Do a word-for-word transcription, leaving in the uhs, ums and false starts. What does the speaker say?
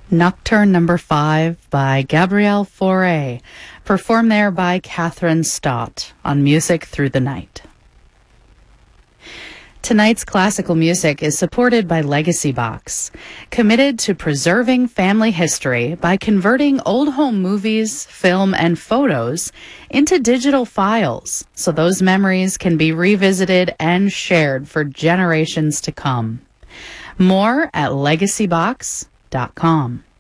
Nocturne Number Five by Gabrielle Fauré, performed there by Catherine Stott on Music Through the Night. Tonight's classical music is supported by Legacy Box, committed to preserving family history by converting old home movies, film, and photos into digital files so those memories can be revisited and shared for generations to come. More at legacy box dot com.